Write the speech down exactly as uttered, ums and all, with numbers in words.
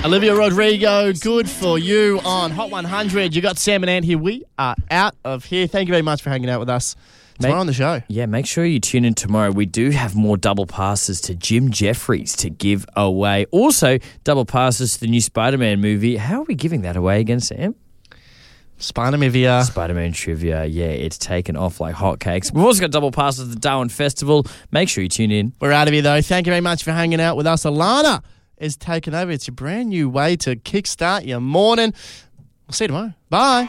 Olivia Rodrigo, Good For You on Hot one hundred. You got Sam and Ant here. We are out of here. Thank you very much for hanging out with us. Tomorrow Make, on the show. Yeah, make sure you tune in tomorrow. We do have more double passes to Jim Jeffries to give away. Also, double passes to the new Spider-Man movie. How are we giving that away again, Sam? Spider-Movia. Spider-Man trivia. Yeah, it's taken off like hotcakes. We've also got double passes to the Darwin Festival. Make sure you tune in. We're out of here, though. Thank you very much for hanging out with us. Alana is taking over. It's your brand new way to kickstart your morning. We'll see you tomorrow. Bye.